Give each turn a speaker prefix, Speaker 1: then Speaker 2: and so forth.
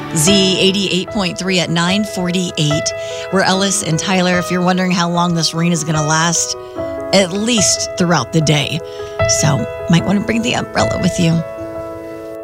Speaker 1: Z88.3 at 9:48. We're Ellis and Tyler. If you're wondering how long this rain is going to last, at least throughout the day. So might want to bring the umbrella with you.